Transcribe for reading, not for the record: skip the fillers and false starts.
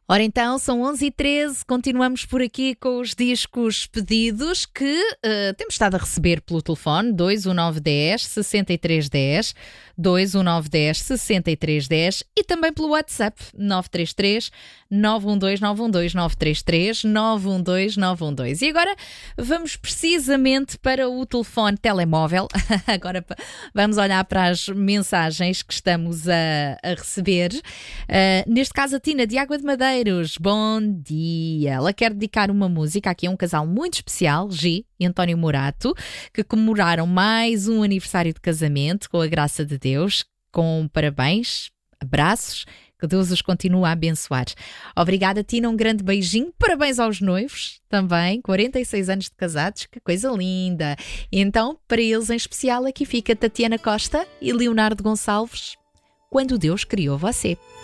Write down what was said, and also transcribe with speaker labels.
Speaker 1: Ora então, são 11h13, continuamos por aqui com os discos pedidos que temos estado a receber pelo telefone 21910 6310, 21910 6310 e também pelo WhatsApp 933 912 912 933 912 912. E agora vamos precisamente para o telefone telemóvel. Agora vamos olhar para as mensagens que estamos a receber. Neste caso, a Tina de Água de Madeira. Bom dia. Ela quer dedicar uma música aqui a um casal muito especial, Gi e António Morato, que comemoraram mais um aniversário de casamento, com a graça de Deus, com parabéns, abraços, que Deus os continue a abençoar. Obrigada, Tina, um grande beijinho, parabéns aos noivos também, 46 anos de casados, que coisa linda. E então, para eles em especial, aqui fica Tatiana Costa e Leonardo Gonçalves, Quando Deus Criou Você.